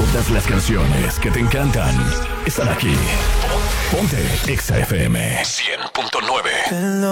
Todas las canciones que te encantan están aquí. Ponte Exa FM 100.9.